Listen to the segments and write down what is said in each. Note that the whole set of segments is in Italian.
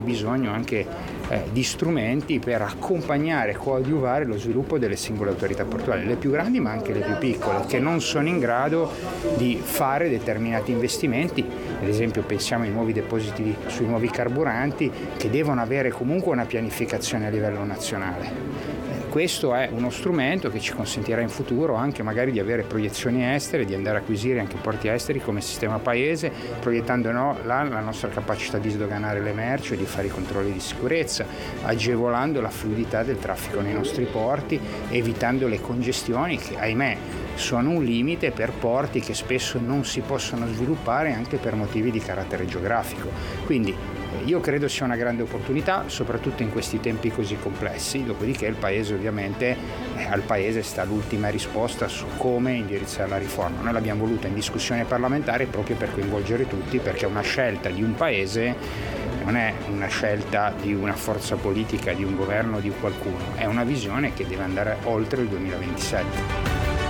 bisogno anche di strumenti per accompagnare e coadiuvare lo sviluppo delle singole autorità portuali, le più grandi ma anche le più piccole, che non sono in grado di fare determinati investimenti. Ad esempio pensiamo ai nuovi depositi sui nuovi carburanti, che devono avere comunque una pianificazione a livello nazionale. Questo è uno strumento che ci consentirà in futuro anche magari di avere proiezioni estere, di andare a acquisire anche porti esteri come sistema paese, proiettando la nostra capacità di sdoganare le merci e di fare i controlli di sicurezza, agevolando la fluidità del traffico nei nostri porti, evitando le congestioni che, ahimè, sono un limite per porti che spesso non si possono sviluppare anche per motivi di carattere geografico. Quindi io credo sia una grande opportunità, soprattutto in questi tempi così complessi, dopodiché il Paese ovviamente, al Paese sta l'ultima risposta su come indirizzare la riforma. Noi l'abbiamo voluta in discussione parlamentare proprio per coinvolgere tutti, perché una scelta di un Paese non è una scelta di una forza politica, di un governo, di qualcuno, è una visione che deve andare oltre il 2027.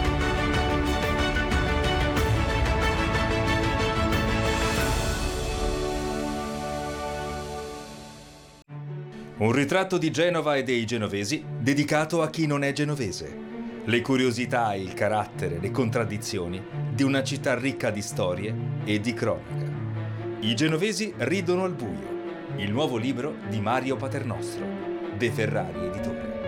Un ritratto di Genova e dei genovesi dedicato a chi non è genovese. Le curiosità, il carattere, le contraddizioni di una città ricca di storie e di cronaca. I genovesi ridono al buio. Il nuovo libro di Mario Paternostro, De Ferrari Editore.